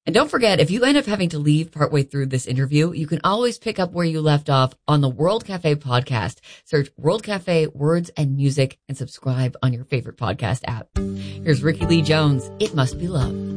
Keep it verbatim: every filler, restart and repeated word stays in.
And don't forget, if you end up having to leave partway through this interview, you can always pick up where you left off on the World Cafe podcast. Search World Cafe Words and Music and subscribe on your favorite podcast app. Here's Rickie Lee Jones. It Must Be Love.